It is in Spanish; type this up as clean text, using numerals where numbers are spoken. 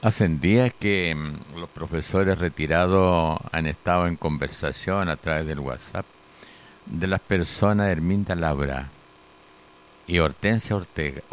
Hacen días que los profesores retirados han estado en conversación a través del WhatsApp de las personas Herminda Laura y Hortensia Ortega.